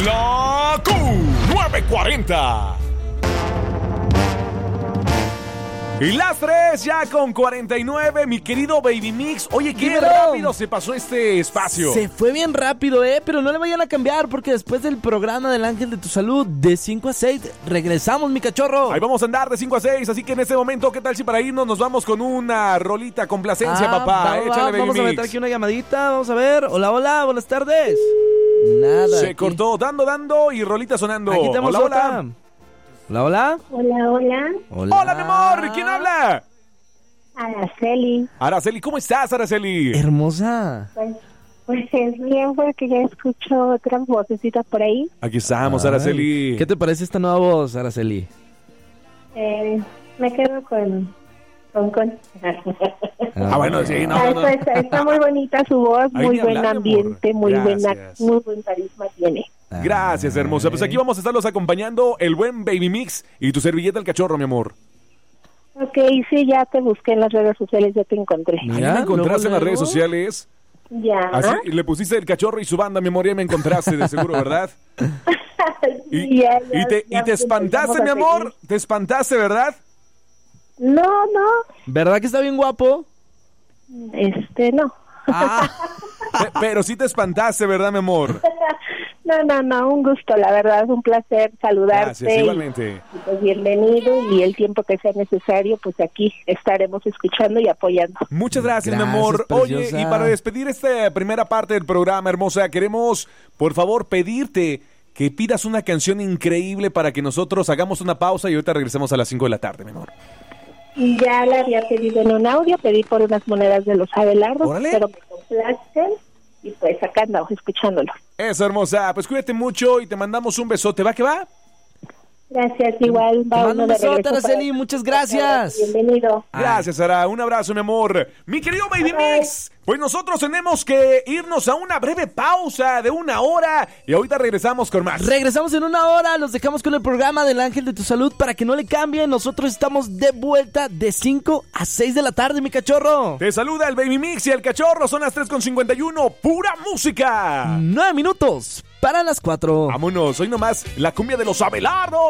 La Q940. Y las 3 ya con 49, mi querido Baby Mix. Oye, qué rápido se pasó este espacio. Se fue bien rápido, pero no le vayan a cambiar porque después del programa del Ángel de tu Salud de 5 a 6 regresamos, mi cachorro. Ahí vamos a andar de 5 a 6, así que en este momento, ¿qué tal si para irnos nos vamos con una rolita complacencia, papá? Échale, Baby vamos a Mix. meter aquí una llamadita, vamos a ver. Hola, buenas tardes. Nada. Se cortó, dando y rolita sonando. Aquí tenemos hola. Hola. Hola, mi amor, ¿quién habla? Araceli, ¿cómo estás, Araceli? Hermosa. Pues es bien porque ya escucho otras vocecitas por ahí. Aquí estamos, Araceli. ¿Qué te parece esta nueva voz, Araceli? Me quedo con. Bueno, sí, no. Está muy bonita su voz, Ay, muy ni buen hablar, mi ambiente, amor. muy Gracias. buen carisma tiene. Gracias, hermosa. Pues aquí vamos a estarlos acompañando el buen Baby Mix y tu servilleta el cachorro, mi amor. Ok, sí, ya te busqué en las redes sociales, ya te encontré. Ahí me encontraste en las redes sociales. Ya. Así, y le pusiste el cachorro y su banda, mi amor, ya me encontraste, de seguro, ¿verdad? Y te espantaste, mi amor. Te espantaste, ¿verdad? No. ¿Verdad que está bien guapo? No. Pero sí te espantaste, ¿verdad, mi amor? No, un gusto, la verdad, un placer saludarte. Gracias, igualmente. Y pues bienvenido, y el tiempo que sea necesario, pues aquí estaremos escuchando y apoyando. Muchas gracias, mi amor. Preciosa. Oye, y para despedir esta primera parte del programa, hermosa, queremos, por favor, pedirte que pidas una canción increíble para que nosotros hagamos una pausa y ahorita regresemos a las 5 de la tarde, mi amor. Ya la había pedido en un audio, pedí por unas monedas de los Abelardos, ¡Órale! pero me complacen y pues acá andamos escuchándolo. Eso, hermosa. Pues cuídate mucho y te mandamos un besote. ¿Va que va? Gracias, igual. Te mando un besote, Araceli, muchas gracias. Bienvenido. Gracias, Sara. Un abrazo, mi amor. Mi querido Baby Mix, pues nosotros tenemos que irnos a una breve pausa de 1 hora y ahorita regresamos con más. Regresamos en 1 hora, los dejamos con el programa del Ángel de tu Salud para que no le cambien. Nosotros estamos de vuelta de 5 a 6 de la tarde, mi cachorro. Te saluda el Baby Mix y el cachorro. Son las 3:51. ¡Pura música! 9 minutos para las 4. Vámonos, hoy nomás la cumbia de los Abelardos.